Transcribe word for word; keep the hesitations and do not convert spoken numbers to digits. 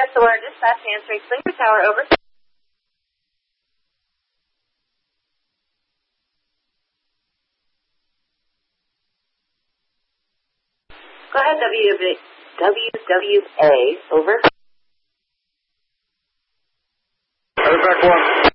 S O R dispatch answering Slinger Tower, over. Go ahead, W W A, over. Airback one.